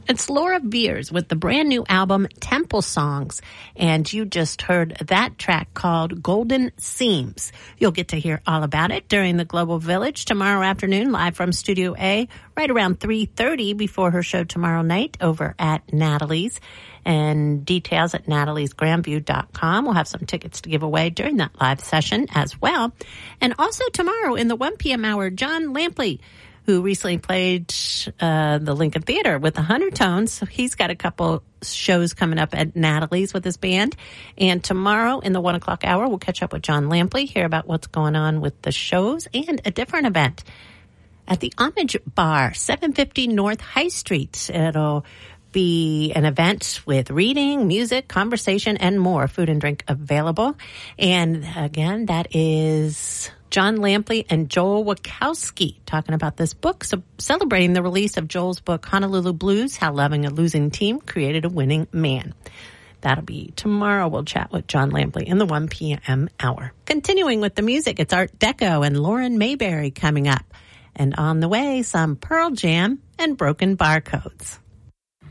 It's Laura Beers with the brand new album Temple Songs, and you just heard that track called Golden Seams. You'll get to hear all about it during the Global Village tomorrow afternoon, live from Studio A, right around 3:30 before her show tomorrow night over at Natalie's. And details at nataliesgrandview.com. We'll have some tickets to give away during that live session as well. And also tomorrow in the 1 p.m. hour, John Lampley, who recently played the Lincoln Theater with the Huntertones. So he's got a couple shows coming up at Natalie's with his band. And tomorrow in the 1 o'clock hour, we'll catch up with John Lampley, hear about what's going on with the shows and a different event at the Homage Bar, 750 North High Street. It'll be an event with reading, music, conversation, and more. Food and drink available. And again, that is John Lampley and Joel Wachowski talking about this book, celebrating the release of Joel's book, Honolulu Blues, How Loving a Losing Team Created a Winning Man. That'll be tomorrow. We'll chat with John Lampley in the 1 p.m. hour. Continuing with the music, it's Art Deco and Lauren Mayberry coming up. And on the way, some Pearl Jam and Broken Barcodes.